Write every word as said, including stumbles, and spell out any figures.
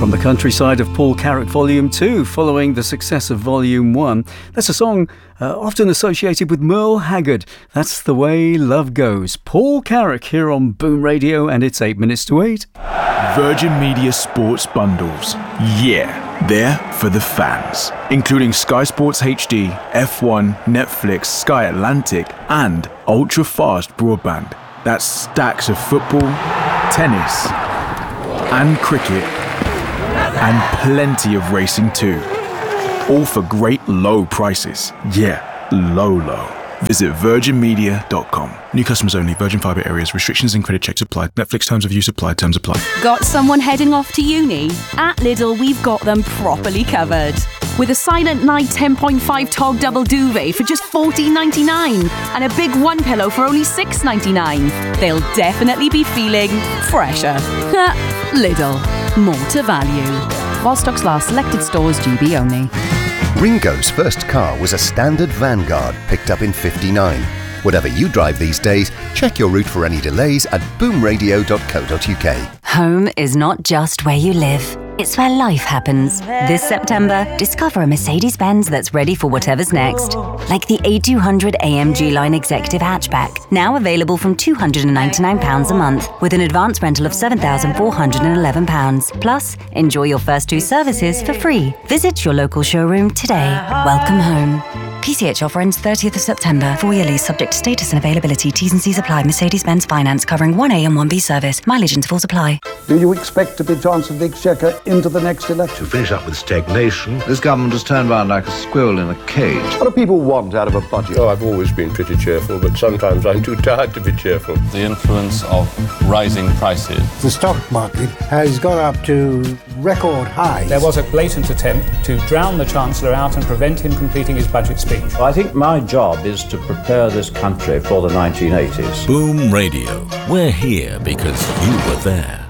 From the countryside of Paul Carrack Volume two, following the success of Volume one. That's a song uh, often associated with Merle Haggard. That's the way love goes. Paul Carrack here on Boom Radio, and it's eight minutes to eight. Virgin Media Sports Bundles. Yeah, they're for the fans. Including Sky Sports H D, F one, Netflix, Sky Atlantic, and ultra-fast broadband. That's stacks of football, tennis, and cricket, and plenty of racing too. All for great low prices. Yeah, low, low. Visit virgin media dot com. New customers only. Virgin Fibre areas. Restrictions and credit checks applied. Netflix terms of use applied. Terms apply. Got someone heading off to uni? At Lidl, we've got them properly covered. With a Silent Night ten point five Tog Double Duvet for just fourteen ninety-nine and a big one pillow for only six ninety-nine. They'll definitely be feeling fresher. Lidl. More to value. While stocks last, selected stores, G B only. Ringo's first car was a standard Vanguard, picked up in fifty-nine. Whatever you drive these days, check your route for any delays at boom radio dot co dot uk. Home is not just where you live. It's where life happens. This September, discover a Mercedes-Benz that's ready for whatever's next. Like the A two hundred A M G Line Executive Hatchback, now available from two hundred ninety-nine pounds a month, with an advance rental of seven thousand four hundred eleven pounds. Plus, enjoy your first two services for free. Visit your local showroom today. Welcome home. P C H offer ends thirtieth of September. Four-year lease subject to status and availability. T's and C's apply. Mercedes-Benz Finance covering one A and one B service. Mileage intervals apply. Do you expect to be Chancellor of the Exchequer into the next election? To finish up with stagnation, this government has turned round like a squirrel in a cage. What do people want out of a budget? Oh, I've always been pretty cheerful, but sometimes I'm too tired to be cheerful. The influence of rising prices. The stock market has gone up to record highs. There was a blatant attempt to drown the Chancellor out and prevent him completing his budget speech. I think my job is to prepare this country for the nineteen eighties. Boom Radio. We're here because you were there.